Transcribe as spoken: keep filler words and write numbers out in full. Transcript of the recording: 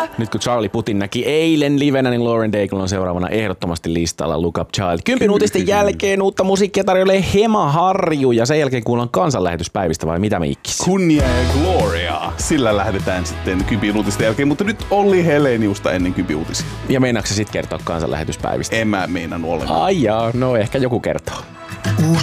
Nyt kun Charlie Putin näki eilen livenä, niin Lauren Daigle on seuraavana ehdottomasti listalla Look Up Child. Kympin uutisten jälkeen uutta musiikkia tarjoilee Hema Harju ja sen jälkeen kuullaan kansanlähetyspäivistä vai mitä Miikkis? Kunnia ja gloria. Sillä lähdetään sitten Kympin uutisten jälkeen, mutta nyt Olli Heleniusta ennen Kympin uutisia. Ja meinaatko sä sit kertoa kansanlähetyspäivistä? En mä meinannut ollenkaan. Ai jaa, no ehkä joku kertoo.